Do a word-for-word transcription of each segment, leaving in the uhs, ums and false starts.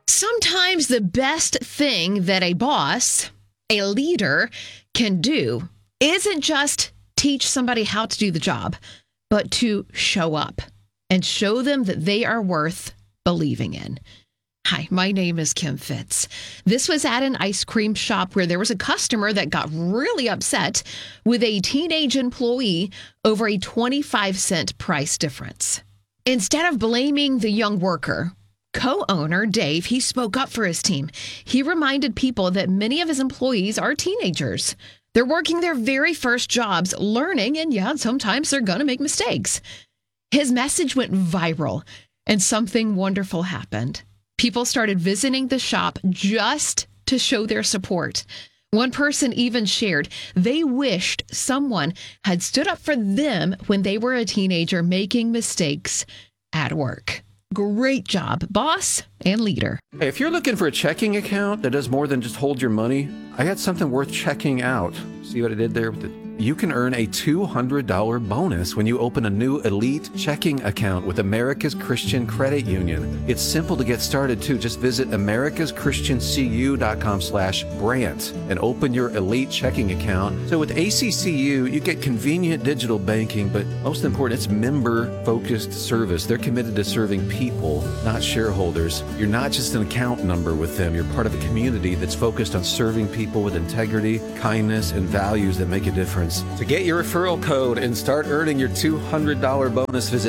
Sometimes the best thing that a boss, a leader, can do isn't just teach somebody how to do the job, but to show up and show them that they are worth believing in. Hi, my name is Kim Fitz. This was at an ice cream shop where there was a customer that got really upset with a teenage employee over a twenty-five cent price difference. Instead of blaming the young worker, co-owner Dave, he spoke up for his team. He reminded people that many of his employees are teenagers. They're working their very first jobs, learning, and yeah, sometimes they're going to make mistakes. His message went viral, and something wonderful happened. People started visiting the shop just to show their support. One person even shared they wished someone had stood up for them when they were a teenager making mistakes at work. Great job, boss and leader. Hey, if you're looking for a checking account that does more than just hold your money, I got something worth checking out. See what I did there with the You can earn a two hundred dollars bonus when you open a new Elite checking account with America's Christian Credit Union. It's simple to get started, too. Just visit americaschristiancu.com slash Brant and open your Elite checking account. So with A C C U, you get convenient digital banking, but most important, it's member-focused service. They're committed to serving people, not shareholders. You're not just an account number with them. You're part of a community that's focused on serving people with integrity, kindness, and values that make a difference. To get your referral code and start earning your two hundred dollars bonus, visit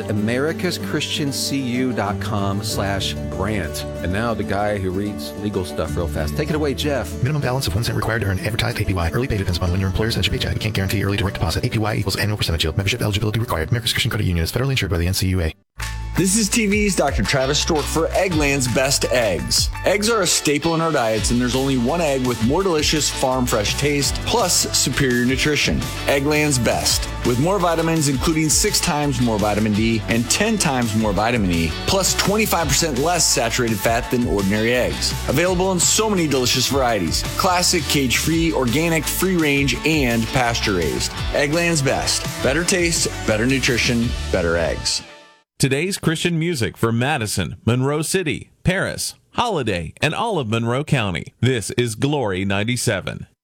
americaschristiancu.com slash Brant. And now the guy who reads legal stuff real fast. Take it away, Jeff. Minimum balance of one cent required to earn advertised A P Y. Early pay depends upon when your employer sends your paycheck. We can't guarantee early direct deposit. A P Y equals annual percentage yield. Membership eligibility required. America's Christian Credit Union is federally insured by the N C U A. This is T V's Doctor Travis Stork for Eggland's Best Eggs. Eggs are a staple in our diets, and there's only one egg with more delicious farm fresh taste, plus superior nutrition. Eggland's Best, with more vitamins, including six times more vitamin D and ten times more vitamin E, plus twenty-five percent less saturated fat than ordinary eggs. Available in so many delicious varieties: classic, cage-free, organic, free-range, and pasture-raised. Eggland's Best. Better taste, better nutrition, better eggs. Today's Christian music for Madison, Monroe City, Paris, Holiday, and all of Monroe County. This is Glory ninety-seven.